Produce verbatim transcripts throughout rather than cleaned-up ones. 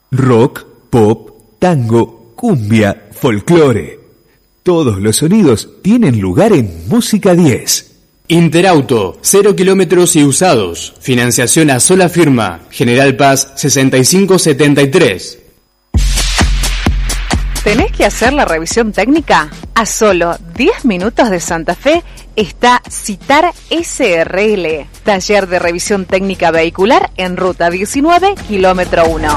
Rock, pop, tango, cumbia, folclore. Todos los sonidos tienen lugar en Música diez. Interauto, cero kilómetros y usados. Financiación a sola firma. General Paz sesenta y cinco setenta y tres. ¿Tenés que hacer la revisión técnica? A solo diez minutos de Santa Fe está Citar S R L, taller de revisión técnica vehicular en ruta diecinueve, kilómetro uno.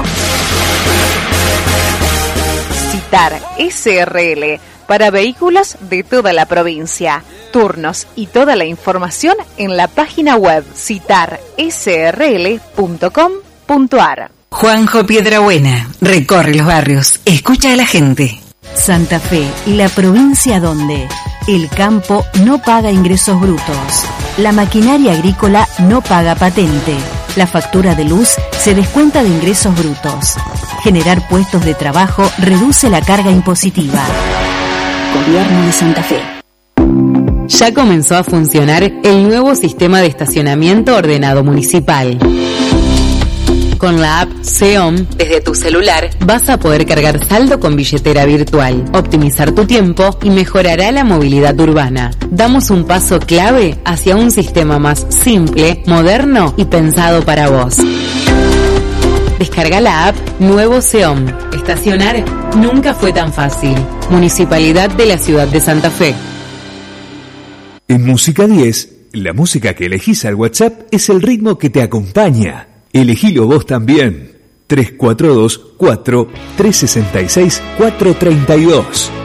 Citar S R L, para vehículos de toda la provincia. Turnos y toda la información en la página web citar s r l punto com punto a r. Juanjo Piedrabuena, recorre los barrios, escucha a la gente. Santa Fe, la provincia donde el campo no paga ingresos brutos, la maquinaria agrícola no paga patente, la factura de luz se descuenta de ingresos brutos. Generar puestos de trabajo reduce la carga impositiva. Gobierno de Santa Fe. Ya comenzó a funcionar el nuevo sistema de estacionamiento ordenado municipal. Con la app SEOM, desde tu celular, vas a poder cargar saldo con billetera virtual, optimizar tu tiempo y mejorará la movilidad urbana. Damos un paso clave hacia un sistema más simple, moderno y pensado para vos. Descarga la app Nuevo SEOM. Estacionar nunca fue tan fácil. Municipalidad de la Ciudad de Santa Fe. En Música diez, la música que elegís al WhatsApp es el ritmo que te acompaña. Elegilo vos también. tres cuatro dos cuatro tres seis seis cuatro tres dos.